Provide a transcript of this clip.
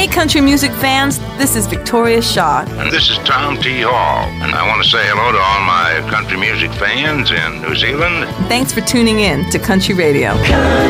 Hey, country music fans, this is Victoria Shaw. And this is Tom T. Hall. And I want to say hello to all my country music fans in New Zealand. Thanks for tuning in to Country Radio.